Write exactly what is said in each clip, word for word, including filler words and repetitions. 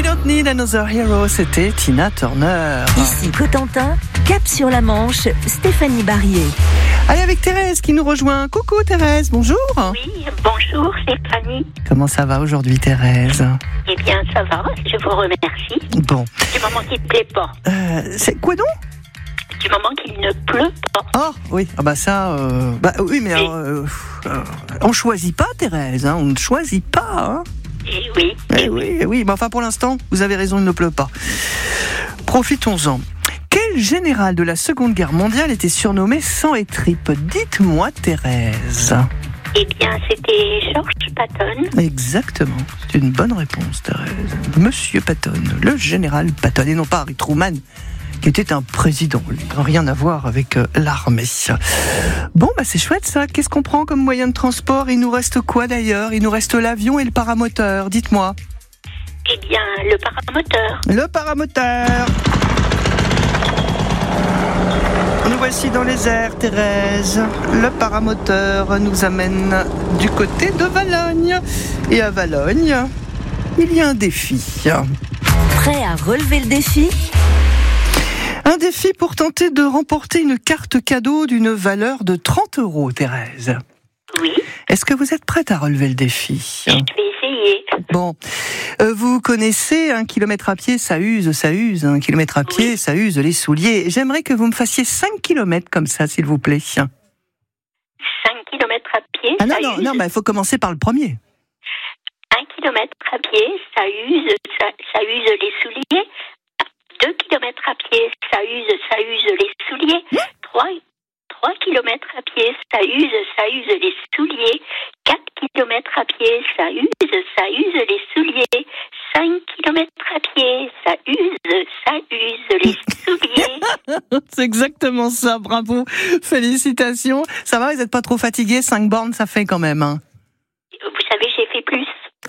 Don't Need Another Hero, c'était Tina Turner. Ici Cotentin, cap sur la Manche, Stéphanie Barrier. Allez, avec Thérèse qui nous rejoint. Coucou Thérèse, bonjour. Oui, bonjour Stéphanie. Comment ça va aujourd'hui Thérèse? Eh bien, ça va, je vous remercie. Bon. Du moment qu'il ne plaît pas. Euh, c'est quoi donc? Du moment qu'il ne pleut pas. Oh, oui, ah bah ça... Euh, bah oui, mais Oui. euh, euh, on ne choisit pas Thérèse, hein, on ne choisit pas. Hein. Eh oui. Eh oui, eh oui, mais enfin pour l'instant, vous avez raison, il ne pleut pas. Profitons-en. Quel général de la Seconde Guerre mondiale était surnommé sang et tripes? Dites-moi Thérèse. Eh bien, c'était George Patton. Exactement, c'est une bonne réponse Thérèse. Monsieur Patton, le général Patton, et non pas Harry Truman, qui était un président, lui, rien à voir avec euh, l'armée. Bon, bah c'est chouette ça. Qu'est-ce qu'on prend comme moyen de transport? Il nous reste quoi d'ailleurs? Il nous reste l'avion et le paramoteur, dites-moi. Eh bien, le paramoteur. Le paramoteur. Nous voici dans les airs, Thérèse. Le paramoteur nous amène du côté de Valogne. Et à Valogne, il y a un défi. Prêt à relever le défi? Un défi pour tenter de remporter une carte cadeau d'une valeur de trente euros, Thérèse. Oui, Est-ce que vous êtes prête à relever le défi? je vais essayer. Bon, euh, vous connaissez un kilomètre à pied, ça use, ça use. Un kilomètre à pied, Oui. ça use les souliers. J'aimerais que vous me fassiez cinq kilomètres comme ça, s'il vous plaît. cinq kilomètres à pied, Ah non, ça non, use. non, bah, il faut commencer par le premier. un kilomètre à pied, ça use, ça, ça use les souliers. deux kilomètres à pied, ça use, ça use les souliers. trois kilomètres à pied, ça use, ça use les souliers. quatre kilomètres à pied, ça use, ça use les souliers. cinq kilomètres à pied, ça use, ça use les souliers. C'est exactement ça, bravo. Félicitations. Ça va, vous n'êtes pas trop fatigué? cinq bornes, ça fait quand même. Hein. Vous savez, j'ai fait plus.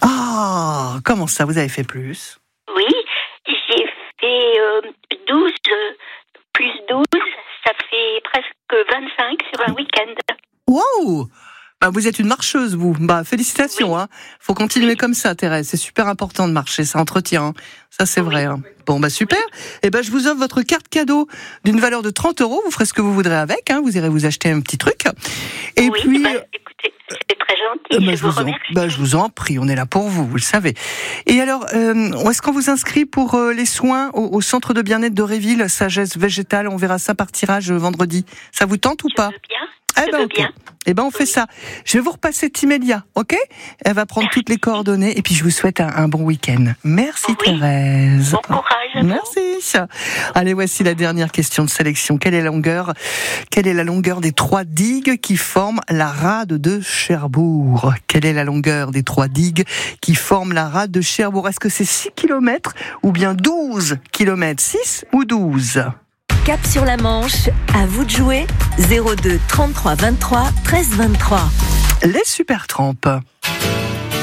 Ah, comment ça, vous avez fait plus? Oui, j'ai fait euh, douze, euh, plus douze, ça fait presque vingt-cinq sur un week-end. Wow! Bah, vous êtes une marcheuse, vous. Bah, félicitations, Oui. hein. Faut continuer comme ça, Thérèse. C'est super important de marcher, ça entretient. Hein. Ça, c'est Oui. vrai. Hein. Bon, bah, super. Et ben, je vous offre votre carte cadeau d'une valeur de trente euros. Vous ferez ce que vous voudrez avec, hein. Vous irez vous acheter un petit truc. Et oui, puis. bah, écoutez, c'est très gentil, Euh, bah, je, je, vous vous en, remercie. bah, je vous en prie, on est là pour vous, vous le savez. Et alors, euh, est-ce qu'on vous inscrit pour euh, les soins au, au centre de bien-être de Réville, Sagesse Végétale? On verra ça par tirage euh, vendredi. Ça vous tente ou Je pas? veux bien, Eh je ben, veux ok. bien. Eh ben, on fait Oui. ça. Je vais vous repasser Timélia, ok? Elle va prendre toutes les coordonnées et puis je vous souhaite un, un bon week-end. Merci Oui. Thérèse. Bon courage à vous. Merci. Allez, voici la dernière question de sélection. Quelle est la longueur, quelle est la longueur des trois digues qui forment la rade de Cherbourg? Quelle est la longueur des trois digues qui forment la rade de Cherbourg? Est-ce que c'est six kilomètres ou bien douze kilomètres? six ou douze? Cap sur la Manche, à vous de jouer. zéro deux trente-trois vingt-trois treize vingt-trois. Les Supertramp.